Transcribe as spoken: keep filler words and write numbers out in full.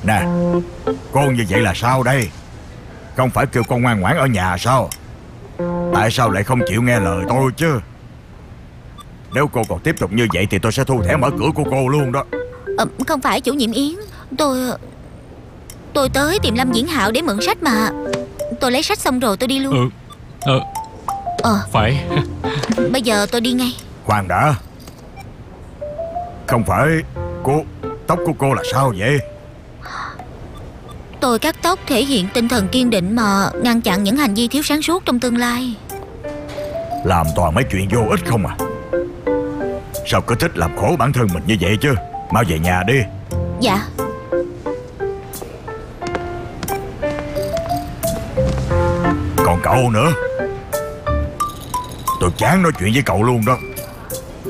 Nè, cô như vậy là sao đây? Không phải kêu con ngoan ngoãn ở nhà sao? Tại sao lại không chịu nghe lời tôi chứ? Nếu cô còn tiếp tục như vậy thì tôi sẽ thu thẻ mở cửa của cô luôn đó. à, Không phải chủ nhiệm Yến. Tôi Tôi tới tìm Lâm Diễn Hạo để mượn sách mà. Tôi lấy sách xong rồi tôi đi luôn. Ừ. Ờ. Ờ. Phải. Bây giờ tôi đi ngay. Khoan đã. Không phải cô, tóc của cô là sao vậy? Tôi cắt tóc thể hiện tinh thần kiên định mà ngăn chặn những hành vi thiếu sáng suốt trong tương lai. Làm toàn mấy chuyện vô ích không à? Sao cứ thích làm khổ bản thân mình như vậy chứ? Mau về nhà đi. Dạ. Còn cậu nữa, tôi chán nói chuyện với cậu luôn đó.